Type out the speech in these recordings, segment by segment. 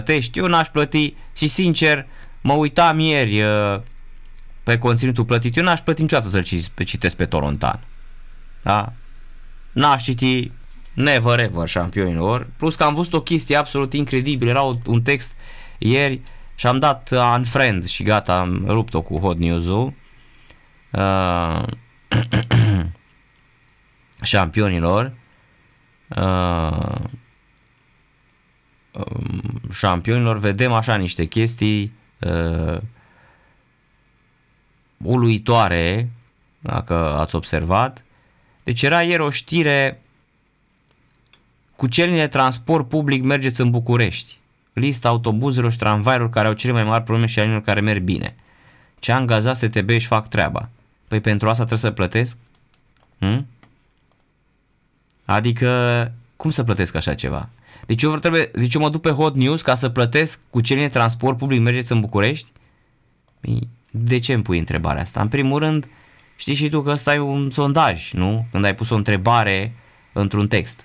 plătești, eu n-aș plăti și sincer mă uitam ieri pe conținutul plătit, eu n-aș plăti niciodată să-l citesc pe Torontan. Da? N-aș citi never ever Șampionilor, plus că am văzut o chestie absolut incredibilă, era un text ieri și am dat unfriend și gata, am rupt-o cu Hot News-ul. Șampionilor Șampionilor, vedem așa niște chestii uluitoare, dacă ați observat. Deci era ieri o știre: cu ce linie de transport public mergeți în București? Lista autobuzelor și tramvaielor care au cele mai mari probleme și a liniilor care merg bine. Ce angajați STB își fac treaba? Păi pentru asta trebuie să plătesc? Adică, cum să plătesc așa ceva? Deci eu mă duc pe Hot News ca să plătesc cu ce linie de transport public mergeți în București? De ce îmi pui întrebarea asta? În primul rând, știi și tu că ăsta e un sondaj, nu? Când ai pus o întrebare într-un text.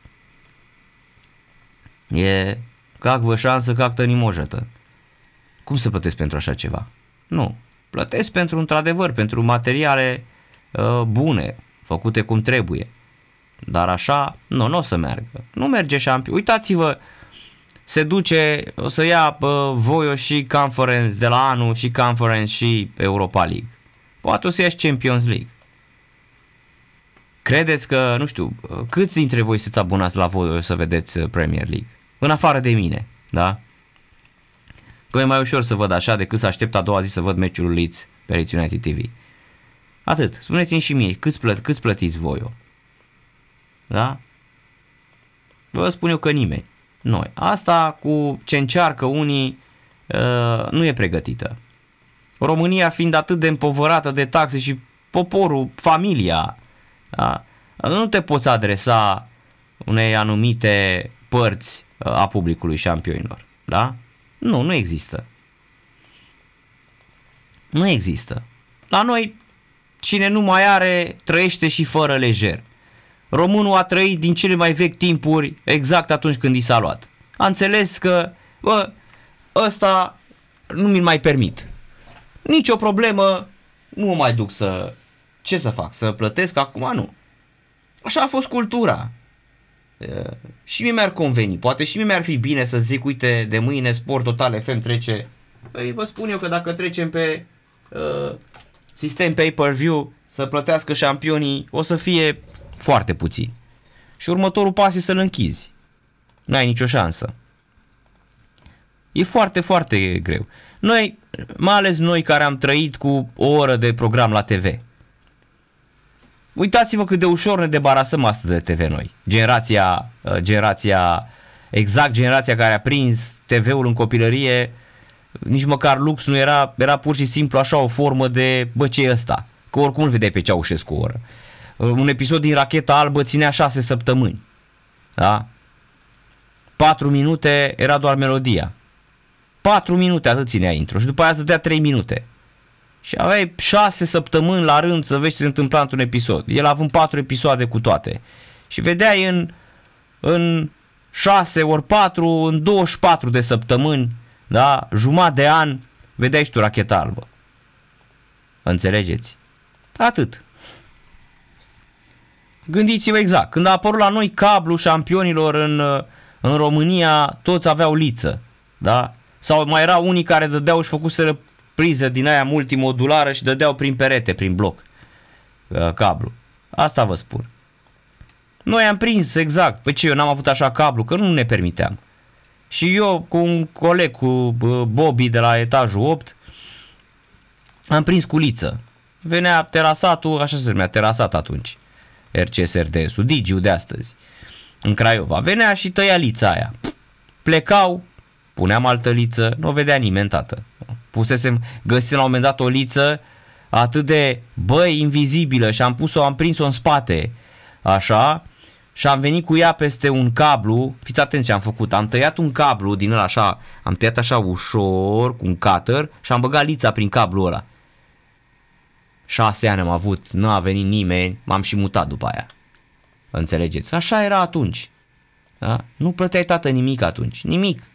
E каква șansă, как-то не может. Cum să plătesc pentru așa ceva? Nu. Plătesc pentru, într-adevăr, pentru materiale bune, făcute cum trebuie. Dar așa, nu o să meargă. Nu merge șampion. Uitați-vă, se duce, o să ia Voio și Conference de la anul și Conference și Europa League. Poate o să ia și Champions League. Credeți că, nu știu, câți dintre voi sunteți abonați la Voio să vedeți Premier League? În afară de mine, da? Că e mai ușor să văd așa decât să aștept a doua zi să văd meciul Leeds pe Leeds United TV. Atât. Spuneți-mi și mie, câți plătiți Voio? Da? Vă spun eu că nimeni. Noi. Asta cu ce încearcă unii nu e pregătită. România fiind atât de împovărată de taxe și poporul, familia, da? Nu te poți adresa unei anumite părți a publicului Șampionilor. Da? Nu există. Nu există. La noi, cine nu mai are, trăiește și fără lejer. Românul a trăit din cele mai vechi timpuri exact atunci când i s-a luat. A înțeles că, ăsta nu mi-l mai permit. Nici o problemă, nu mă mai duc să... Ce să fac? Să plătesc acum? Nu. Așa a fost cultura. Și mie mi-ar conveni. Poate și mie mi-ar fi bine să zic, uite, de mâine Sport Total FM trece. Păi vă spun eu că dacă trecem pe sistem pay-per-view să plătească șampionii, o să fie foarte puțin. Și următorul pas e să-l închizi. N-ai nicio șansă. E foarte, foarte greu. Noi, mai ales noi care am trăit cu o oră de program la TV. Uitați-vă cât de ușor ne debarasăm astăzi de TV noi. Generația care a prins TV-ul în copilărie, nici măcar lux nu era pur și simplu așa o formă de, ce e ăsta? Că oricum îl vedeai pe Ceaușescu o oră. Un episod din Racheta Albă ținea 6 săptămâni. Da? 4 minute era doar melodia. 4 minute atât ținea intro și după aia să dea 3 minute. Și aveai 6 săptămâni la rând să vezi ce se întâmpla într-un episod. El având 4 episoade cu toate. Și vedeai în 6 ori 4, în 24 de săptămâni, da? Jumătate de an, vedeai și tu Racheta Albă. Înțelegeți? Atât. Gândiți-vă exact. Când a apărut la noi cablu Șampionilor în România, toți aveau liță. Da? Sau mai erau unii care dădeau și făcuseră priză din aia multimodulară și dădeau prin perete, prin bloc cablu. Asta vă spun. Noi am prins exact. Păi ce, eu n-am avut așa cablu, că nu ne permiteam. Și eu cu un coleg, cu Bobby de la etajul 8, am prins cu liță. Venea terasatul, așa se numea, terasat atunci. RCSRDS-ul, Digiu de astăzi, în Craiova. Venea și tăia lița aia. Plecau, puneam altă liță, nu o vedea nimeni, tată. Găsim la un moment dat o liță atât de, invizibilă și am prins-o în spate, așa, și am venit cu ea peste un cablu. Fiți atenți ce am făcut, am tăiat un cablu din ăla așa, am tăiat așa ușor, cu un cutter și am băgat lița prin cablul ăla. 6 ani am avut, nu a venit nimeni, m-am și mutat după aia. Înțelegeți? Așa era atunci. Da? Nu plăteai, tată, nimic atunci. Nimic.